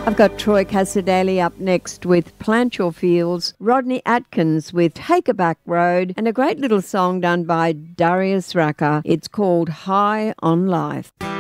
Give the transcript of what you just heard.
I've got Troy Casadeli up next with Plant Your Fields, Rodney Atkins with Take a Back Road, and a great little song done by Darius Rucker. It's called High on Life.